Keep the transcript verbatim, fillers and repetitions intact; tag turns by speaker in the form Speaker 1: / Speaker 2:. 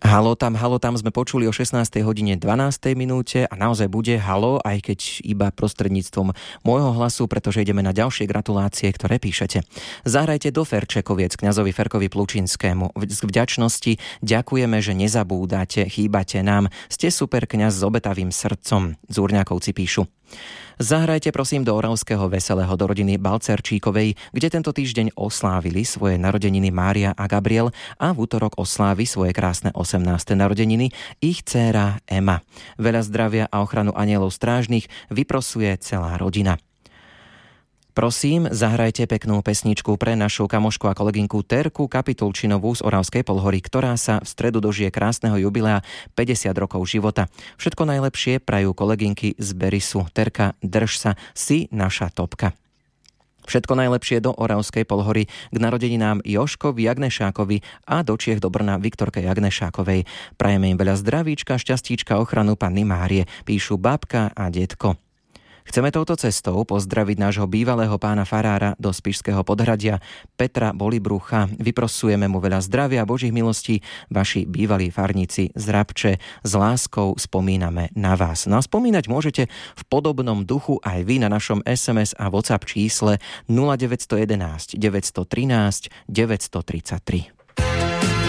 Speaker 1: Halo tam, halo tam sme počuli o šestnástej hodine dvanástej minúte a naozaj bude halo, aj keď iba prostredníctvom môjho hlasu, pretože ideme na ďalšie gratulácie, ktoré píšete. Zahrajte do Ferčekoviec kňazovi Ferkovi Plučinskému. Z vďačnosti ďakujeme, že nezabúdate, chýbate nám. Ste super kňaz s obetavým srdcom. Zúrňákovci píšu. Zahrajte prosím do Oravského Veselého do rodiny Balcerčíkovej, kde tento týždeň oslávili svoje narodeniny Mária a Gabriel a v útorok oslávi svoje krásne osemnáste narodeniny ich dcéra Ema. Veľa zdravia a ochranu anielov strážnych vyprosuje celá rodina. Prosím, zahrajte peknú pesničku pre našu kamošku a kolegynku Terku Kapitulčinovú z Oravskej Polhory, ktorá sa v stredu dožije krásneho jubilea päťdesiat rokov života. Všetko najlepšie prajú kolegynky z Berisu. Terka, drž sa, si naša topka. Všetko najlepšie do Oravskej Polhory k narodeninám Joškovi Jagnešákovi a do Čiech do Brna Viktorke Jagnešákovej. Prajeme im veľa zdravíčka, šťastíčka, ochranu Panny Márie, píšu babka a detko. Chceme touto cestou pozdraviť nášho bývalého pána farára do Spišského Podhradia Petra Bolibrucha. Vyprosujeme mu veľa zdravia a Božích milostí, vaši bývalí farníci z Rabče. S láskou spomíname na vás. No a spomínať môžete v podobnom duchu aj vy na našom es em es a WhatsApp čísle nula deväť jedna jedna, deväť jedna tri, deväť tri tri.